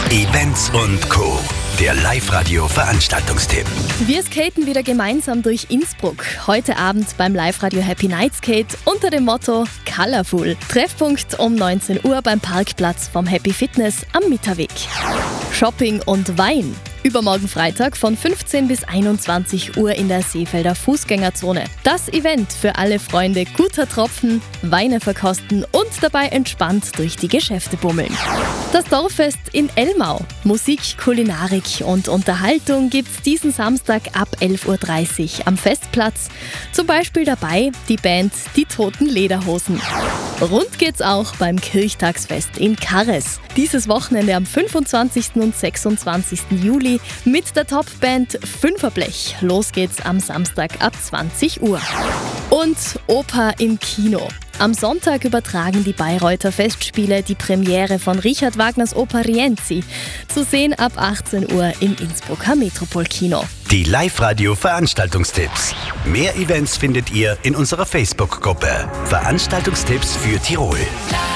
Events und Co. Der Live-Radio-Veranstaltungstipp. Wir skaten wieder gemeinsam durch Innsbruck. Heute Abend beim Live-Radio Happy Night Skate unter dem Motto Colorful. Treffpunkt um 19 Uhr beim Parkplatz vom Happy Fitness am Mitterweg. Shopping und Wein. Übermorgen Freitag von 15 bis 21 Uhr in der Seefelder Fußgängerzone. Das Event für alle Freunde guter Tropfen, Weine verkosten und dabei entspannt durch die Geschäfte bummeln. Das Dorffest in Elmau. Musik, Kulinarik und Unterhaltung gibt's diesen Samstag ab 11.30 Uhr am Festplatz. Zum Beispiel dabei die Band Die Toten Lederhosen. Rund geht's auch beim Kirchtagsfest in Karres. Dieses Wochenende am 25. und 26. Juli mit der Topband Fünferblech. Los geht's am Samstag ab 20 Uhr. Und Oper im Kino. Am Sonntag übertragen die Bayreuther Festspiele die Premiere von Richard Wagners Oper Rienzi. Zu sehen ab 18 Uhr im Innsbrucker Metropolkino. Die Live-Radio-Veranstaltungstipps. Mehr Events findet ihr in unserer Facebook-Gruppe. Veranstaltungstipps für Tirol.